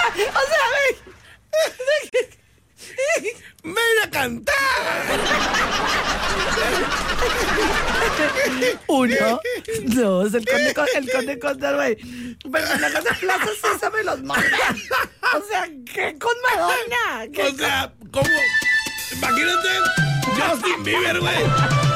O sea, ¡Ven a cantar! uno, dos, el conde Condor, güey. Pero la cosa Plaza Sésamo me los manda. O sea, ¿qué con Madonna? ¿Qué O sea, ¿cómo? Imagínate, Justin Bieber, güey.